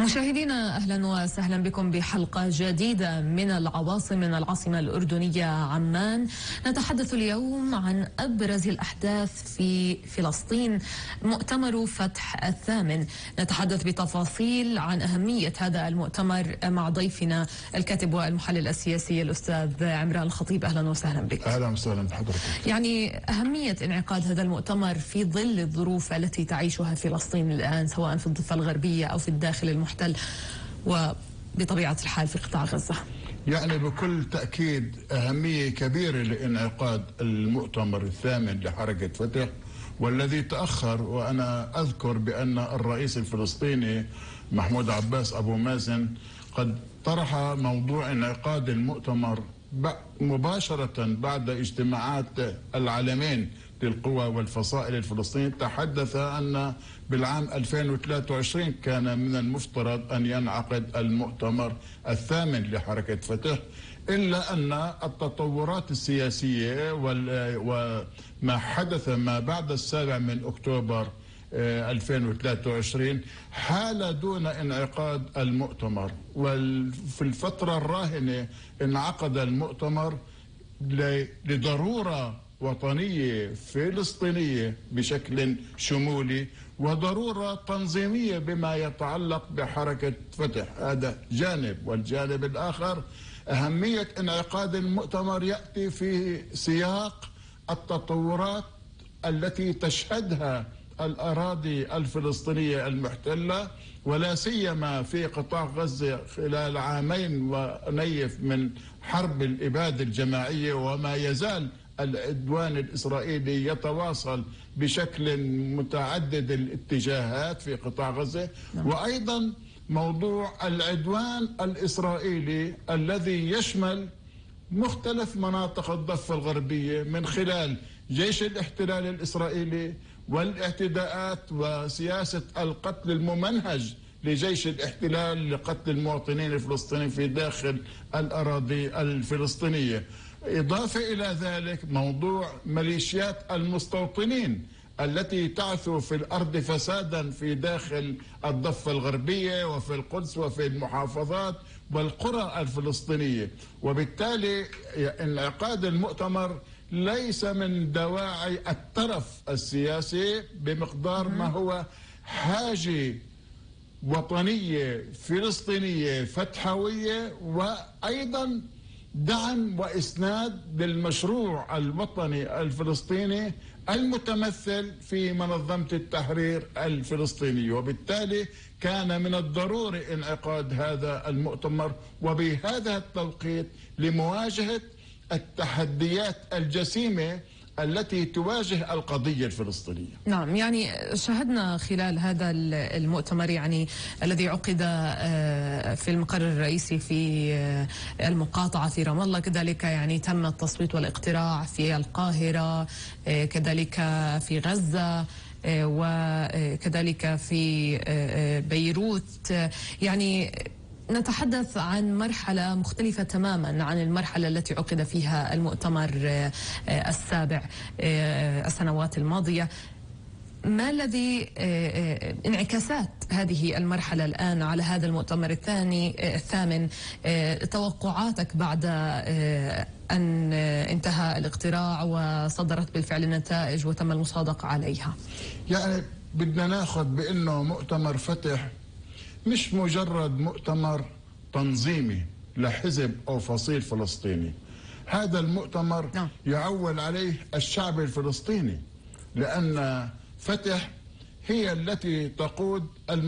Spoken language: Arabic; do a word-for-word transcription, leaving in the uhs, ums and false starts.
مشاهدينا أهلا وسهلا بكم بحلقة جديدة من العواصم من العاصمة الأردنية عمان. نتحدث اليوم عن أبرز الأحداث في فلسطين، مؤتمر فتح الثامن. نتحدث بتفاصيل عن أهمية هذا المؤتمر مع ضيفنا الكاتب والمحلل السياسي الأستاذ عمران الخطيب. أهلا وسهلا بك. أهلا وسهلا بحضرتك. يعني أهمية انعقاد هذا المؤتمر في ظل الظروف التي تعيشها فلسطين الآن، سواء في الضفة الغربية أو في الداخل المحتل وبطبيعة الحال في قطاع غزة. يعني بكل تأكيد أهمية كبيرة لإنعقاد المؤتمر الثامن لحركة فتح، والذي تأخر. وأنا أذكر بأن الرئيس الفلسطيني محمود عباس أبو مازن قد طرح موضوع انعقاد المؤتمر مباشرة بعد اجتماعات العالمين للقوى والفصائل الفلسطينية. تحدث أن بالعام ألفين وثلاثة وعشرين كان من المفترض أن ينعقد المؤتمر الثامن لحركة فتح، إلا أن التطورات السياسية وما حدث ما بعد السابع من أكتوبر ألفين وثلاثة وعشرين حال دون انعقاد المؤتمر. وفي الفترة الراهنة انعقد المؤتمر لضرورة وطنية فلسطينية بشكل شمولي وضرورة تنظيمية بما يتعلق بحركة فتح. هذا جانب، والجانب الآخر أهمية انعقاد المؤتمر يأتي في سياق التطورات التي تشهدها الأراضي الفلسطينية المحتلة، ولا سيما في قطاع غزة خلال عامين ونيف من حرب الإبادة الجماعية، وما يزال العدوان الإسرائيلي يتواصل بشكل متعدد الاتجاهات في قطاع غزة. وأيضا موضوع العدوان الإسرائيلي الذي يشمل مختلف مناطق الضفة الغربية من خلال جيش الاحتلال الإسرائيلي والاعتداءات وسياسة القتل الممنهج لجيش الاحتلال لقتل المواطنين الفلسطينيين في داخل الأراضي الفلسطينية. إضافة إلى ذلك موضوع ميليشيات المستوطنين التي تعثو في الأرض فسادا في داخل الضفة الغربية وفي القدس وفي المحافظات والقرى الفلسطينية. وبالتالي انعقاد المؤتمر ليس من دواعي الترف السياسي بمقدار ما هو حاجة وطنية فلسطينية فتحوية، وأيضا دعم وإسناد للمشروع الوطني الفلسطيني المتمثل في منظمة التحرير الفلسطيني. وبالتالي كان من الضروري انعقاد هذا المؤتمر وبهذا التوقيت لمواجهة التحديات الجسيمة التي تواجه القضية الفلسطينية. نعم، يعني شاهدنا خلال هذا المؤتمر يعني الذي عقد في المقر الرئيسي في المقاطعة في رام الله، كذلك يعني تم التصويت والاقتراع في القاهرة، كذلك في غزة، وكذلك في بيروت. يعني نتحدث عن مرحلة مختلفة تماما عن المرحلة التي عقد فيها المؤتمر السابع السنوات الماضية. ما الذي انعكاسات هذه المرحلة الآن على هذا المؤتمر الثاني الثامن؟ توقعاتك بعد أن انتهى الاقتراع وصدرت بالفعل النتائج وتم المصادقة عليها؟ يعني بدنا ناخذ بأنه مؤتمر فتح مش مجرد مؤتمر تنظيمي لحزب أو فصيل فلسطيني. هذا المؤتمر نعم. يعول عليه الشعب الفلسطيني، لأن فتح هي التي تقود